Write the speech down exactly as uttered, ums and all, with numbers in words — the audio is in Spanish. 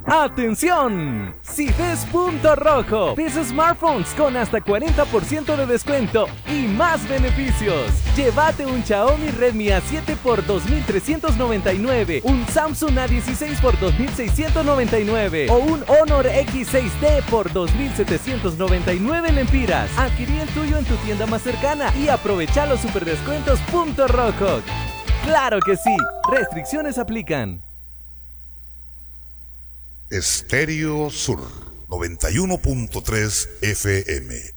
¡Atención! Si ves punto rojo, ves smartphones con hasta cuarenta por ciento de descuento y más beneficios. Llévate un Xiaomi Redmi A siete por dos mil trescientos noventa y nueve, un Samsung A dieciséis por dos mil seiscientos noventa y nueve o un Honor X seis T por dos mil setecientos noventa y nueve lempiras. Adquirí el tuyo en tu tienda más cercana y aprovecha los superdescuentos punto rojo. ¡Claro que sí! Restricciones aplican. Estéreo Sur noventa y uno punto tres F M.